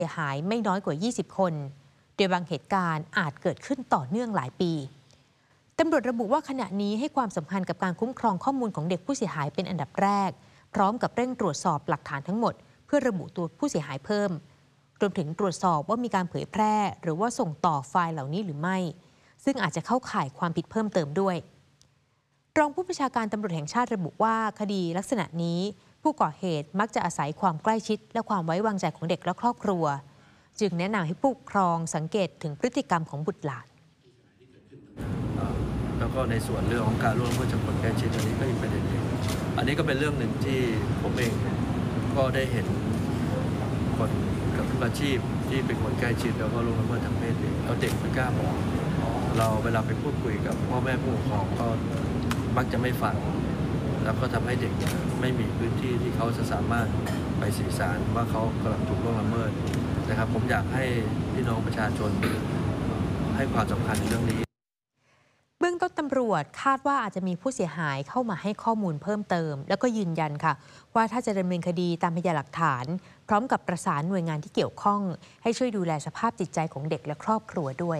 สียหายไม่น้อยกว่า 20 คน โดยบางเหตุการณ์อาจเกิดขึ้นต่อเนื่องหลายปีตำรวจระบุว่าขณะนี้ให้ความสำคัญกับการคุ้มครองข้อมูลของเด็กผู้เสียหายเป็นอันดับแรกพร้อมกับเร่งตรวจสอบหลักฐานทั้งหมดเพื่อระบุตัวผู้เสียหายเพิ่มรวมถึงตรวจสอบว่ามีการเผยแพร่หรือว่าส่งต่อไฟล์เหล่านี้หรือไม่ซึ่งอาจจะเข้าข่ายความผิดเพิ่มเติมด้วยรองผู้บัญชาการตำรวจแห่งชาติระบุว่าคดีลักษณะนี้ผู้ก่อเหตุมักจะอาศัยความใกล้ชิดและความไว้วางใจของเด็กและครอบครัวจึงแนะนำให้ผู้ปกครองสังเกตถึงพฤติกรรมของบุตรหลานแล้วก็ในส่วนเรื่องของการร่วมมือจากคนใกล้ชิดอันนี้ก็อีกประเด็นหนึ่งอันนี้ก็เป็นเรื่องหนึ่งที่ผมเองก็ได้เห็นคนกับทุกอาชีพที่เป็นคนใกล้ชิดแล้วก็ร่วมละเมิดทางเพศเด็กแล้วเด็กไม่กล้าบอกเราเวลาไปพูดคุยกับพ่อแม่ผู้ปกครองก็มักจะไม่ฟังแล้วก็ทำให้เด็กไม่มีพื้นที่ที่เขาจะสามารถไปสื่อสารว่าเขากำลังถูกล่วงละเมิดนะครับผมอยากให้พี่น้องประชาชนให้ความสำคัญในเรื่องนี้เบื้องต้นตำรวจคาดว่าอาจจะมีผู้เสียหายเข้ามาให้ข้อมูลเพิ่มเติมแล้วก็ยืนยันค่ะว่าถ้าจะดำเนินคดีตามพยานหลักฐานพร้อมกับประสานหน่วยงานที่เกี่ยวข้องให้ช่วยดูแลสภาพจิตใจของเด็กและครอบครัวด้วย